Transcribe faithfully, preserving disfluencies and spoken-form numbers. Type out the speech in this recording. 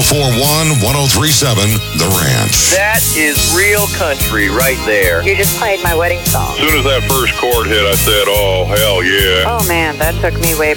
four one, one oh three seven, The Ranch. That is real country right there. You just played my wedding song. As soon as that first chord hit, I said, oh, hell yeah. Oh, man, that took me way